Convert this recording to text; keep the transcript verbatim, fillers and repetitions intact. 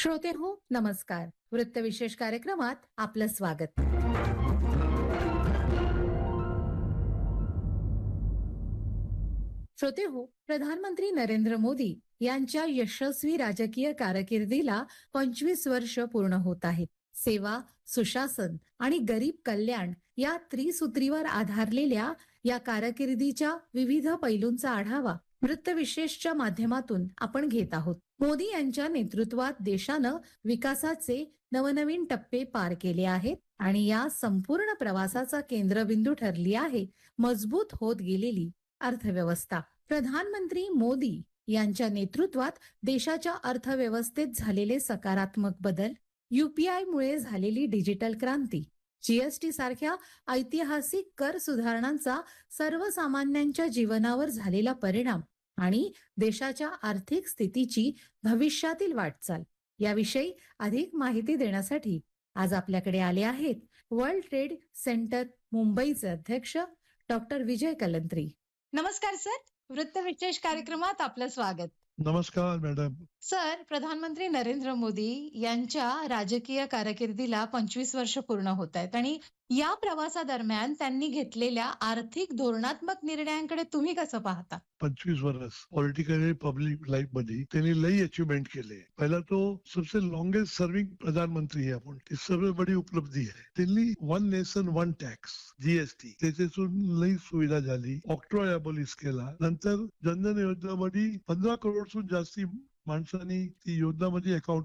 श्रोते हो नमस्कार. वृत्तविशेष कार्यक्रमात आपलं स्वागत. श्रोते हो, प्रधानमंत्री नरेंद्र मोदी यांच्या यशस्वी राजकीय कारकिर्दीला पंचवीस वर्ष पूर्ण होत आहेत. सेवा, सुशासन आणि गरीब कल्याण या त्रिसूत्रीवर आधारलेल्या या कारकिर्दीच्या विविध पैलूंचा आढावा वृत्तविशेषच्या माध्यमातून आपण घेत आहोत. मोदी यांच्या नेतृत्वात देशानं विकासाचे नवनवीन टप्पे पार केले आहेत आणि या संपूर्ण प्रवासाचा केंद्रबिंदू ठरली आहे मजबूत होत गेलेली अर्थव्यवस्था. प्रधानमंत्री मोदी यांच्या नेतृत्वात देशाच्या अर्थव्यवस्थेत झालेले सकारात्मक बदल, युपीआय मुळे झालेली डिजिटल क्रांती, जीएसटी सारख्या ऐतिहासिक कर सुधारणांचा सर्वसामान्यांच्या जीवनावर झालेला परिणाम आणि देशाच्या आर्थिक स्थितीची भविष्यातील वाटचाल याविषयी अधिक माहिती देण्यासाठी आज आपल्याकडे आले आहेत वर्ल्ड ट्रेड सेंटर मुंबईचे अध्यक्ष डॉक्टर विजय कलंत्री. नमस्कार सर, वृत्तविशेष कार्यक्रमात आपलं स्वागत. नमस्कार मॅडम. सर, प्रधानमंत्री नरेंद्र मोदी यांच्या राजकीय कारकिर्दीला पंचवीस वर्ष पूर्ण होत आहेत आणि या प्रवासादरम्यान त्यांनी घेतलेल्या आर्थिक धोरणात्मक निर्णयांकडे तुम्ही कसं पाहता? पंचवीस वर्ष पॉलिटिकल पब्लिक लाईफ मध्ये त्यांनी लई अचिव्हमेंट केले. पहिला तो सबसे लॉंगेस्ट सर्विंग प्रधानमंत्री आहे आपण, ती सर्व बडी उपलब्धी आहे. त्यांनी one nation one tax GST त्याच्यातून लई सुविधा झाली. ऑक्ट्रॉय अबॉलिश केला. नंतर जनधन योजनेमध्ये पंधरा करोडसून जास्ती माणसांनी ती योजनामध्ये अकाउंट